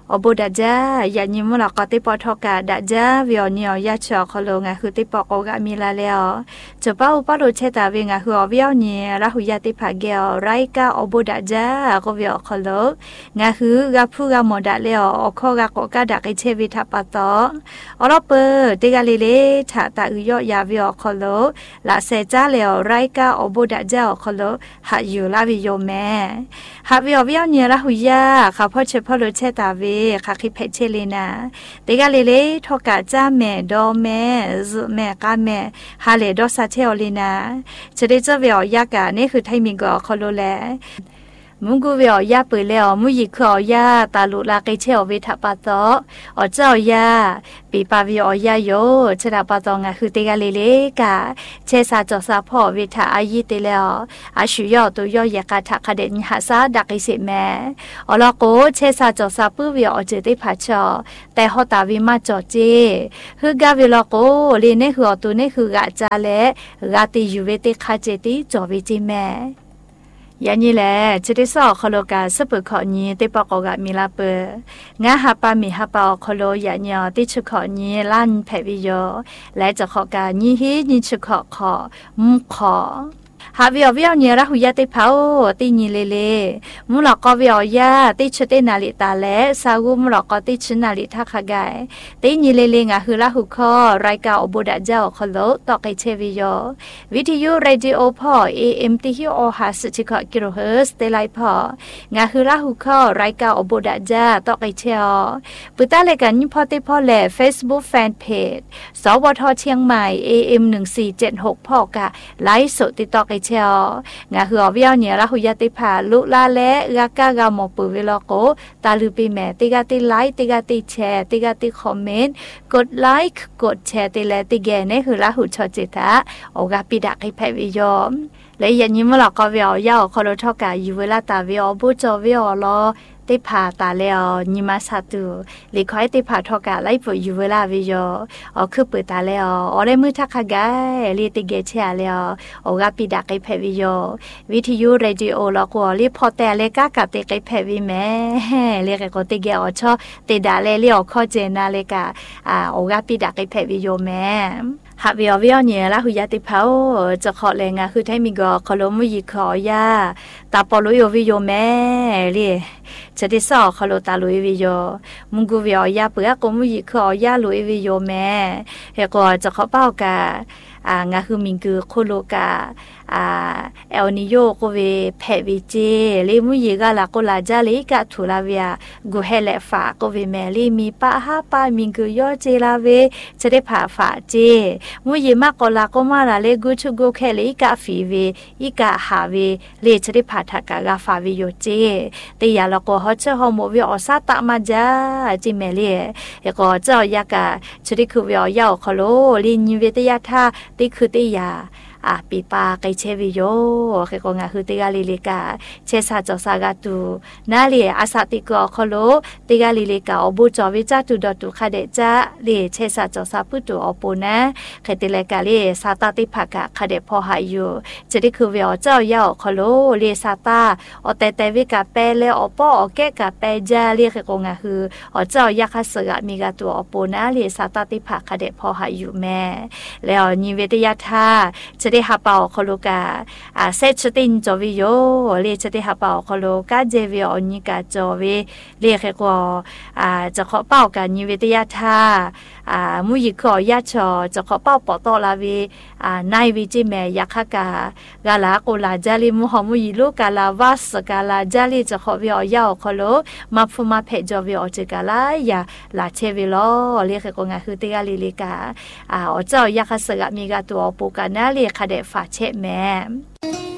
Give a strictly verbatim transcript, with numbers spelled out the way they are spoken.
อบูดาจ้าอย่ายิมละก็ติปอทอกาดาจ้าวิอนิอยาชอคโลงะคือติปอกกะมีลาแล้วจะเป้าปะโลเชตาเวงะคืออวิอเนียละหุยาติผาเกลไรกาอบูดาจ้าก็วิอคโลงะคือกะพูกะหมดาแล้วอคอกะกกะดะกิเชวิทัปะตออรอเปติกะเลเลถาตาอุยอยาวิอคโลละเซจ้าแล้วไรกาอบูดาจ้าคโลหะอยู่ลาวิโยแม่หะวิอวิอเนียละหุยาค่ะพ่อเชพอโลเชตาเวค่ะคิเพเชเลนาติกะเลเลทอกะจ้าแม่ดอแม่ซุแม่กะแม่ฮาเลดอซาเทอลีนาจะได้เจ้าเวียยากะนี่คือไทมิงก็คโลแลมุงกูเวียยาเปิดแล้วมุยิคอยาตาลุลาเกเชอเวทปะตออเจ้ายาปีปาวิอยาโยชะดาปะตองะคือติกะเลเลกะเชซาจอซาพ่อเวทอายิเตแล้วอาชุยอตุยอยากะทะคะเดนหาซาดักอิเสแม่อลอโกเชซาจอซาปุเวียอเจติผาชอแต่ฮอตาวิมาจอเจฮึกะเวลอโกเลเนคืออตุเนคือกะจาเลกะติยูเวติคาเจติจอเวจิแม่ยันนี่แหละจะได้สอคโลกาสปุขอนี้ติปอกกะมีลาเปงาฮาปามีฮาปาคโลยันยอติชุขอนี้ลั่นแผวิโยและจะขอกานี้ฮีนี้ชุขอขอมุขอฮาวิอวิอเนียระหุยาติเผาติญิเลเลมุลกอวิอยาติชุเตนาลิตาและซากุมุลกอติชุนาลิทักไกติญิเลเลงะหุละหุคอรายกาอบุดะเจ้าคโลตอไกเชวิโยวิทยุเรดิโอพอ เอ เอ็ม ติฮิโอหาสจิกกิโลเฮิรตซ์เตไลพองะหุละหุคอรายกาอบุดะเจ้าตอไกเชอปุตาเลกันยิพอติพอแล Facebook Fan Page สวทเชียงใหม่ เอ เอ็ม หนึ่งสี่เจ็ดหกพอกะไลฟ์สดติดต่อไกเชองะคืออวิอเนียละหุยาติผาลุลาและกะกะกะมอปุเวลโกตาลุปิแม่ติกะติไลค์ติกะติแชร์ติกะติคอมเมนต์กดไลค์กดแชร์ติแลติแกเนคือละหุชอจิตาโอกะปิดะไกแพวิยอมและยันยิมละก็วิอยาคอโลทอกะยูเวลาตาวิอบุจอวิอลอติผาตาแล้วนิมาซาตุลิคอยติผาทอกะไลปุยูเวลาวิโยอคือเปิดตาแล้วออเลมือทักขะกะลิติเกเชอาแล้วโอกะปิดะไกแพวิโยวิทยุเรดิโอละก็ลิพอแต่เลกะกะติไกแพวิแม่เลกะก็ติเกอชอติดาเลลิออคอเจนาเลกะอ่าโอกะปิดะไกแพวิโยแม่ฮาวิอวิอเนียละหุยาติเผาจะขอแรงะคือไทมิกอคโลมุยิขอยาตาปอลุยวิโยแม่ลิจะได้สอคโลตาลุยวิโยมุงกูวิอยาเปือกมุยิขอยาลุยวิโยแม่เฮก็จะขอเป้ากะอ่างะคือมิงคือโคโลกาอ่าเอลนิโยโกเวแพวิเจเลมุยิกะลาโกลาจาเลกะทุลาเวียกูเฮเลฟาโกเวแมลีมีปะฮาปามิงคือยอเจลาเวจะได้ผาฝาเจมุยิมากอลาโกมาลาเลกูชุกูแคเลกะฟีเวอีกะหาเวเลจะได้ผาทักกะกะฟาวิโยเจติยาลโกฮอเชฮอโมวิออซาตะมาจาจิเมเลเฮก็เจ้ายากะจะได้คือวิอยาคโลลินเวตยาทาติคือติยาอ่ะปีปาไกเชวิโยเฮก็งะคือติกาลิลิกาเชซาจอซากาตูนาลีอาสาติกอคโลติกาลิลิกาอบุจอวิจาตุดอตุคาเดจาลีเชซาจอซาปุตุอปูนะเขติเลกาลีซาตาติภากะคาเดพอหายูจะได้คือเวียเจ้ายาคโลลีซาตาอเตเตวิกาเปเลอปออแกกาเปจาลีเฮก็งะคืออเจ้ายาคาสกะมีกาตัวอปูนะลีซาตาติภาคาเดพอหายูแม่แล้วนิเวตยาทาจะได้ฮับเป่าคโลกาอ่าเซชตินจอวิโยเรียจะได้ฮับเป่าคโลกาเจวิออนิกาจอวิเรียกก็อ่าจะขอเป่ากันนิเวตยาทาอ่ามุยิขอยาชอจะขอเป่าปอตอลาวิอ่านายวิจิเมยักขกากาลาโกลาจาลิมุฮอมุยิโลกาลาวาสกาลาจาลิจะขอวิอยาคโลมาฟุมาเพจอวิอเจกาลายาลาเชวิโลเรียกก็งาคือติกาลิลิกาอ่าอเจ้ายักขสกะมีกาตัวปูกานาเรียกคาเดฝาเชแม่